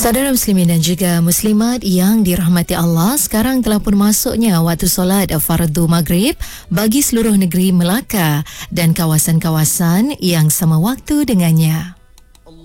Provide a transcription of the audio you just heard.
Saudara muslimin dan juga muslimat yang dirahmati Allah, sekarang telah pun masuknya waktu solat fardu maghrib bagi seluruh negeri Melaka dan kawasan-kawasan yang sama waktu dengannya.